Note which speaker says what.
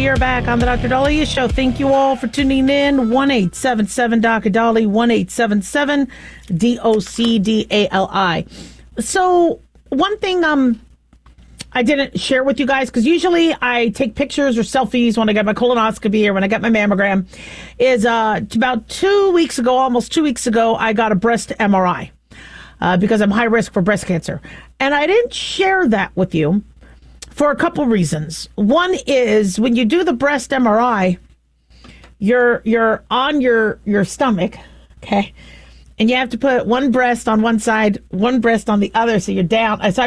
Speaker 1: are back on the Dr. Daliah Show. Thank you all for tuning in. 1-877 Dr. Dali, 1-877 DOCDALI. So one thing I didn't share with you guys, because usually I take pictures or selfies when I get my colonoscopy or when I get my mammogram, is about 2 weeks ago, almost 2 weeks ago, I got a breast MRI because I'm high risk for breast cancer. And I didn't share that with you for a couple reasons. One is when you do the breast MRI, you're on your stomach, okay? And you have to put one breast on one side, one breast on the other, so you're down. So I